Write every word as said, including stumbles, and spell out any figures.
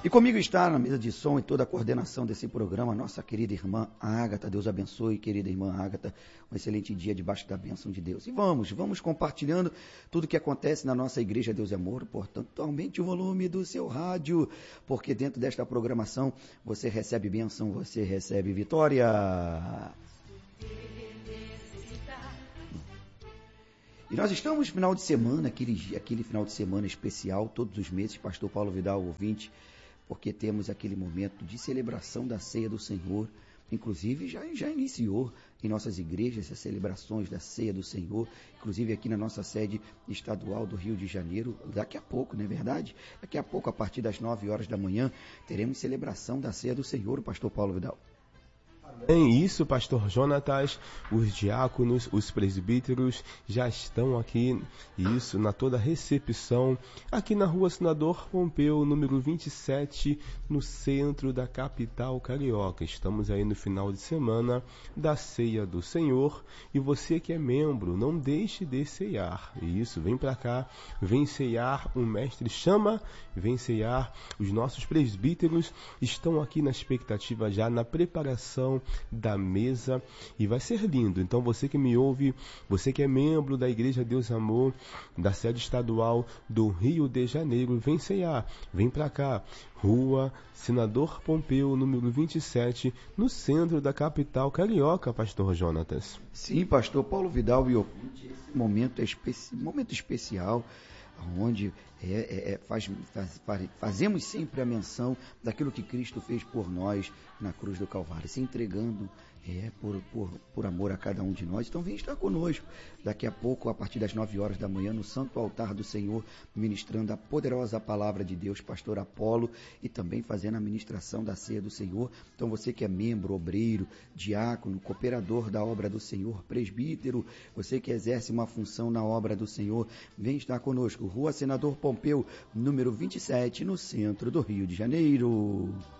E comigo está na mesa de som e toda a coordenação desse programa, nossa querida irmã Ágata. Deus abençoe, querida irmã Ágata. Um excelente dia debaixo da bênção de Deus. E vamos, vamos compartilhando tudo o que acontece na nossa Igreja Deus é Amor. Portanto, aumente o volume do seu rádio, porque dentro desta programação você recebe bênção, você recebe vitória. E nós estamos no final de semana, aquele, aquele final de semana especial, todos os meses, Pastor Paulo Vidal, ouvinte, porque temos aquele momento de celebração da Ceia do Senhor. Inclusive, já, já iniciou em nossas igrejas as celebrações da Ceia do Senhor, inclusive aqui na nossa sede estadual do Rio de Janeiro, daqui a pouco, não é verdade? Daqui a pouco, a partir das nove horas da manhã, teremos celebração da Ceia do Senhor, Pastor Paulo Vidal. É isso, pastor Jonatas, os diáconos, os presbíteros já estão aqui, isso, na toda a recepção, aqui na rua Senador Pompeu, número vinte e sete, no centro da capital carioca. Estamos aí no final de semana da Ceia do Senhor, e você que é membro, não deixe de ceiar. Isso, vem para cá, vem ceiar, o mestre chama, vem ceiar. Os nossos presbíteros estão aqui na expectativa já, na preparação da mesa, e vai ser lindo. Então você que me ouve, você que é membro da Igreja Deus Amor, da sede estadual do Rio de Janeiro, vem ceiar, vem pra cá, rua Senador Pompeu, número vinte e sete, no centro da capital carioca, pastor Jonatas. Sim, pastor Paulo Vidal, e esse momento é especi- momento especial, onde é, é, é, faz, faz, faz, fazemos sempre a menção daquilo que Cristo fez por nós na cruz do Calvário, se entregando é, por, por, por amor a cada um de nós. Então vem estar conosco daqui a pouco, a partir das nove horas da manhã, no Santo Altar do Senhor, ministrando a poderosa palavra de Deus, pastor Apolo, e também fazendo a ministração da Ceia do Senhor. Então você que é membro, obreiro, diácono, cooperador da obra do Senhor, presbítero, você que exerce uma função na obra do Senhor, vem estar conosco, Rua Senador Pompeu, número vinte e sete, no centro do Rio de Janeiro.